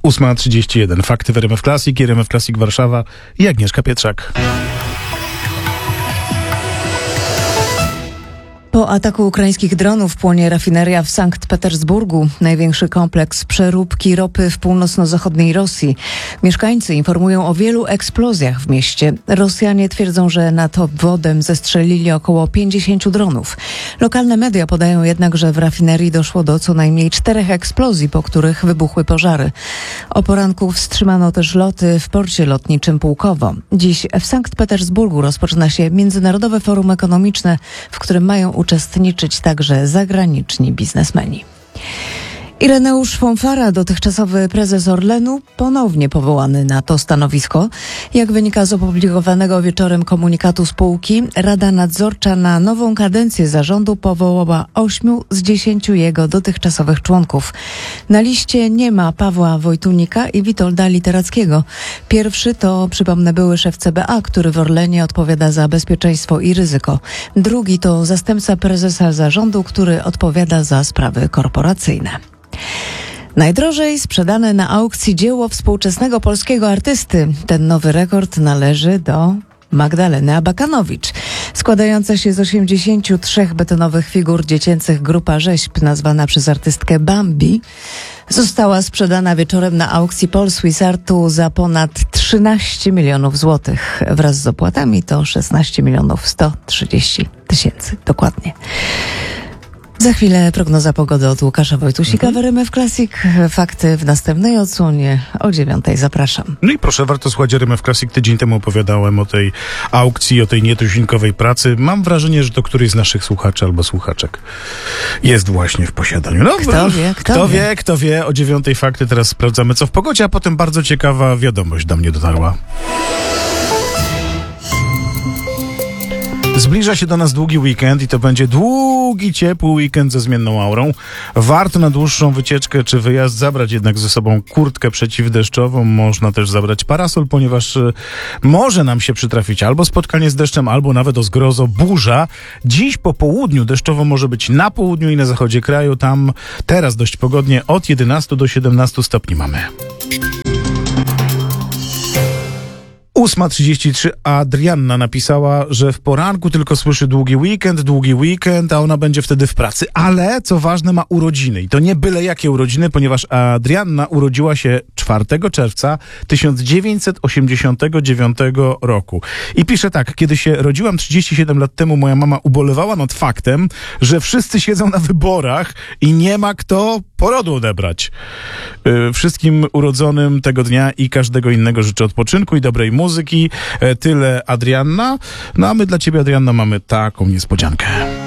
8:31. Fakty w RMF Classic, RMF Classic Warszawa i Agnieszka Pietrzak. Po ataku ukraińskich dronów płonie rafineria w Sankt Petersburgu, największy kompleks przeróbki ropy w północno-zachodniej Rosji. Mieszkańcy informują o wielu eksplozjach w mieście. Rosjanie twierdzą, że nad obwodem zestrzelili około 50 dronów. Lokalne media podają jednak, że w rafinerii doszło do co najmniej 4 eksplozji, po których wybuchły pożary. O poranku wstrzymano też loty w porcie lotniczym Pułkowo. Dziś w Sankt Petersburgu rozpoczyna się Międzynarodowe Forum Ekonomiczne, w którym mają uczestniczyć także zagraniczni biznesmeni. Ireneusz Fąfara, dotychczasowy prezes Orlenu, ponownie powołany na to stanowisko. Jak wynika z opublikowanego wieczorem komunikatu spółki, Rada Nadzorcza na nową kadencję zarządu powołała 8 z 10 jego dotychczasowych członków. Na liście nie ma Pawła Wojtunika i Witolda Literackiego. Pierwszy to, przypomnę, były szef CBA, który w Orlenie odpowiada za bezpieczeństwo i ryzyko. Drugi to zastępca prezesa zarządu, który odpowiada za sprawy korporacyjne. Najdrożej sprzedane na aukcji dzieło współczesnego polskiego artysty. Ten nowy rekord należy do Magdaleny Abakanowicz. Składająca się z 83 betonowych figur dziecięcych grupa rzeźb, nazwana przez artystkę Bambi, została sprzedana wieczorem na aukcji Pol Swiss Artu za ponad 13 milionów złotych. Wraz z opłatami to 16 milionów 130 tysięcy. Dokładnie. Za chwilę prognoza pogody od Łukasza Wojtusika w RMF Classic. Fakty w następnej odsłonie o 9:00. Zapraszam. No i proszę, warto słuchać RMF Classic. Tydzień temu opowiadałem o tej aukcji, o tej nietuzinkowej pracy. Mam wrażenie, że to któryś z naszych słuchaczy albo słuchaczek jest właśnie w posiadaniu. No, kto wie. O 9:00 fakty. Teraz sprawdzamy, co w pogodzie, a potem bardzo ciekawa wiadomość do mnie dotarła. Zbliża się do nas długi weekend i to będzie długi, ciepły weekend ze zmienną aurą. Warto na dłuższą wycieczkę czy wyjazd zabrać jednak ze sobą kurtkę przeciwdeszczową. Można też zabrać parasol, ponieważ może nam się przytrafić albo spotkanie z deszczem, albo nawet o zgrozo burza. Dziś po południu deszczowo może być na południu i na zachodzie kraju. Tam teraz dość pogodnie, od 11 do 17 stopni mamy. 8:33. Adrianna napisała, że w poranku tylko słyszy długi weekend, a ona będzie wtedy w pracy. Ale, co ważne, ma urodziny. I to nie byle jakie urodziny, ponieważ Adrianna urodziła się 4 czerwca 1989 roku. I pisze tak: kiedy się rodziłam 37 lat temu, moja mama ubolewała nad faktem, że wszyscy siedzą na wyborach i nie ma kto porodu odebrać. Wszystkim urodzonym tego dnia i każdego innego życzę odpoczynku i dobrej muzyki. Tyle, Adrianna. No a my dla ciebie, Adrianna, mamy taką niespodziankę.